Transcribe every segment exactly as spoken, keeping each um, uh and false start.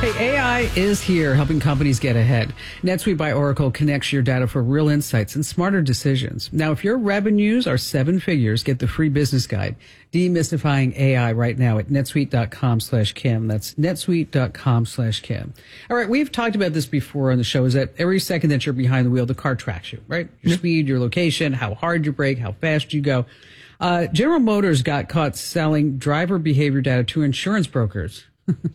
Hey, A I is here helping companies get ahead. NetSuite by Oracle connects your data for real insights and smarter decisions. Now, if your revenues are seven figures, get the free business guide, Demystifying A I, right now at netsuite.com slash Kim. That's netsuite.com slash Kim. All right, we've talked about this before on the show, is that every second that you're behind the wheel, the car tracks you, right? Your yeah. speed, your location, how hard you brake, how fast you go. Uh, General Motors got caught selling driver behavior data to insurance brokers.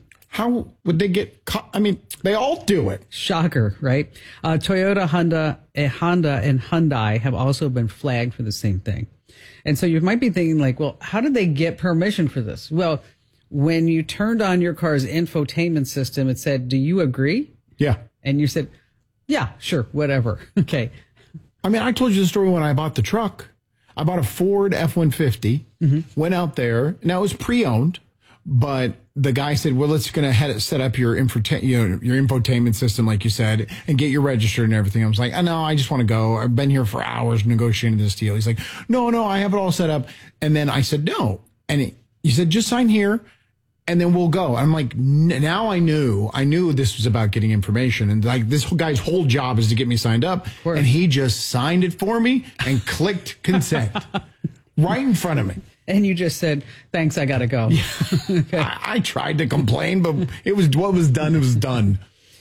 How would they get caught? I mean, they all do it. Shocker, right? Uh, Toyota, Honda, uh, Honda, and Hyundai have also been flagged for the same thing. And so you might be thinking like, well, how did they get permission for this? Well, when you turned on your car's infotainment system, it said, do you agree? Yeah. And you said, yeah, sure, whatever. Okay. I mean, I told you the story when I bought the truck. I bought a Ford F one fifty, mm-hmm. went out there. Now, it was pre-owned. But the guy said, well, let's going to set up your, infota- you know, your infotainment system, like you said, and get you registered and everything. I was like, oh, no, I just want to go. I've been here for hours negotiating this deal. He's like, no, no, I have it all set up. And then I said, no. And he, he said, just sign here and then we'll go. I'm like, now I knew, I knew this was about getting information. And like this guy's whole job is to get me signed up. And he just signed it for me and clicked consent right in front of me. And you just said, thanks, I got to go. Yeah. Okay. I, I tried to complain, but it was what was done, it was done.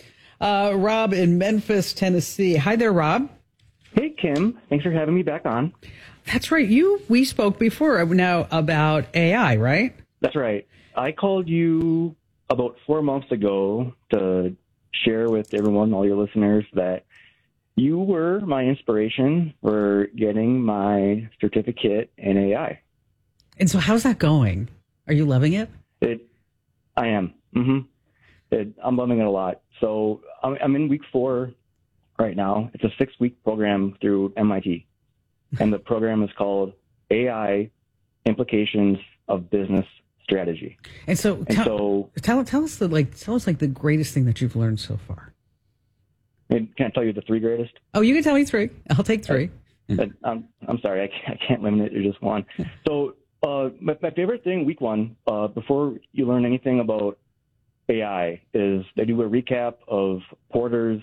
Uh, Rob in Memphis, Tennessee. Hi there, Rob. Hey, Kim. Thanks for having me back on. That's right. You, we spoke before now about A I, right? That's right. I called you about four months ago to share with everyone, all your listeners, that you were my inspiration for getting my certificate in A I. And so how's that going? Are you loving it? It, I am. Mm-hmm. It, I'm loving it a lot. So I'm, I'm in week four right now. It's a six-week program through M I T. And the program is called A I Implications of Business Strategy. And so, and tell, so tell, tell us the, like, tell us like the greatest thing that you've learned so far. Can I tell you the three greatest? Oh, you can tell me three. I'll take three. I, I'm, I'm sorry. I can't, I can't limit it to just one. So, Uh, my, my favorite thing, week one, uh, before you learn anything about A I, is they do a recap of Porter's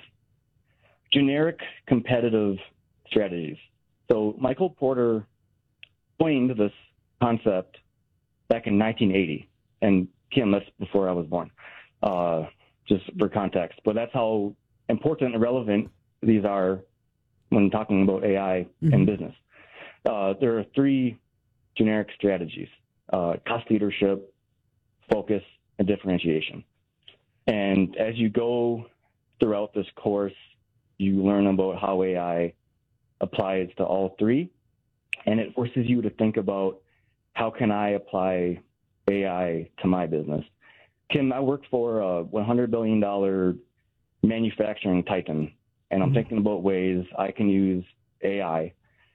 generic competitive strategies. So Michael Porter coined this concept back in nineteen eighty. And Kim, that's before I was born, uh, just for context. But that's how important and relevant these are when talking about A I mm-hmm. and business. Uh, there are three generic strategies: uh, cost leadership, focus, and differentiation. And as you go throughout this course, you learn about how A I applies to all three. And it forces you to think about, how can I apply A I to my business? Kim, I work for a one hundred billion dollars manufacturing titan, and I'm mm-hmm. thinking about ways I can use A I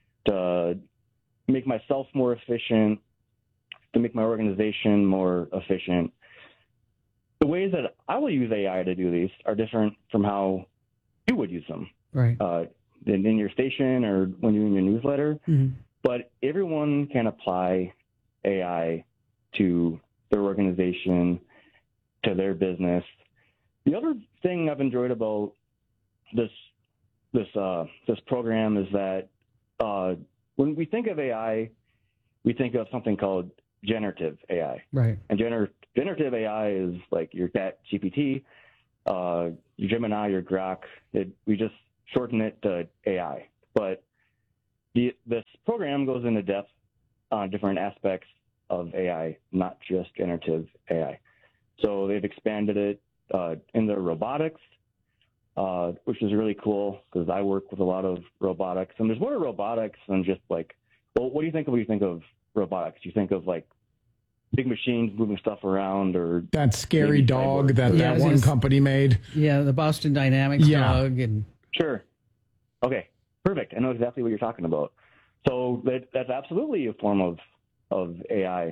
to make myself more efficient, to make my organization more efficient. The ways that I will use A I to do these are different from how you would use them. Right. Uh, in, in your station or when you're in your newsletter. Mm-hmm. But everyone can apply A I to their organization, to their business. The other thing I've enjoyed about this this uh, this program is that uh, when we think of A I, we think of something called generative A I. Right. And gener- generative A I is like your Chat G P T, uh, your Gemini, your Grok. It, we just shorten it to A I. But the, this program goes into depth on different aspects of A I, not just generative A I. So they've expanded it uh, into robotics, uh, which is really cool because I work with a lot of robotics. And there's more to robotics than just like, well, what do you think of when you think of robotics? You think of like big machines moving stuff around, or that scary dog cyber. that yeah, that one just, company made. Yeah, the Boston Dynamics yeah. dog. And Sure. Okay, perfect. I know exactly what you're talking about. So that, that's absolutely a form of, of A I